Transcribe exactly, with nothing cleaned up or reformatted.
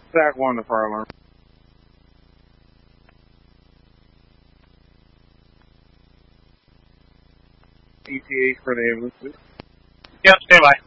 Stack one to fire alarm. E T A for the ambulance, please. Yep, stand by.